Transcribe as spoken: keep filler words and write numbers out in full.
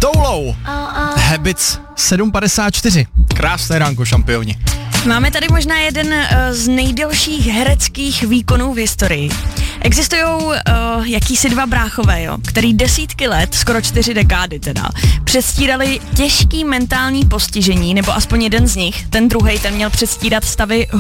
Soulou. Habits sedm padesát čtyři. Krásné ránko, šampioni. Máme tady možná jeden uh, z nejdelších hereckých výkonů v historii. Existují uh, jakýsi dva bráchové, jo, který desítky let, skoro čtyři dekády teda, předstírali těžký mentální postižení, nebo aspoň jeden z nich, ten druhej, ten měl předstírat stavy